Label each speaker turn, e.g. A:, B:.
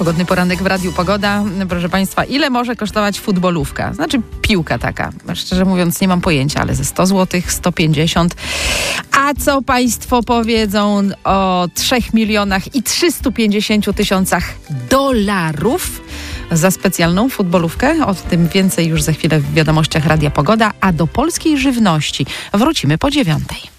A: Pogodny poranek w Radiu Pogoda. Proszę Państwa, ile może kosztować futbolówka? Znaczy piłka taka. Szczerze mówiąc nie mam pojęcia, ale ze 100 zł, 150. A co Państwo powiedzą o 3 milionach i 350 tysiącach dolarów za specjalną futbolówkę? O tym więcej już za chwilę w wiadomościach Radia Pogoda, a do polskiej żywności wrócimy po 9:00.